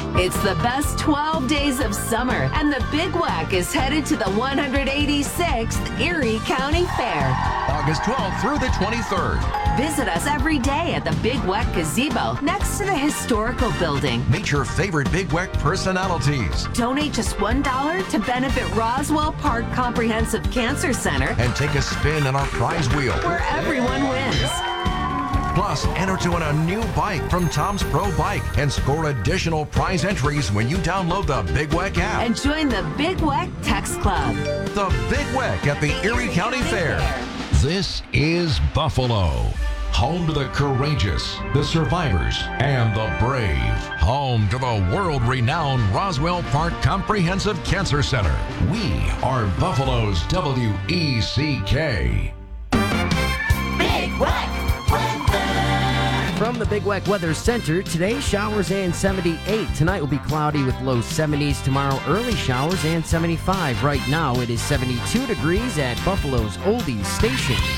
It's the best 12 days of summer, and the Big Whack is headed to the 186th Erie County Fair. August 12th through the 23rd. Visit us every day at the Big Whack Gazebo next to the historical building. Meet your favorite Big Whack personalities. Donate just $1 to benefit Roswell Park Comprehensive Cancer Center, And take a spin on our prize wheel. where everyone wins. Plus, enter to win a new bike from Tom's Pro Bike and score additional prize entries when you download the Big Whack app. And join the Big Whack Text Club. The Big Whack at the Erie County Fair. This is Buffalo, home to the courageous, the survivors, and the brave. Home to the world-renowned Roswell Park Comprehensive Cancer Center. We are Buffalo's WECK. Big Whack weather. From the Big Whack Weather Center, today showers and 78. Tonight will be cloudy with low 70s. Tomorrow, early showers and 75. Right now, it is 72 degrees at Buffalo's Oldies Station.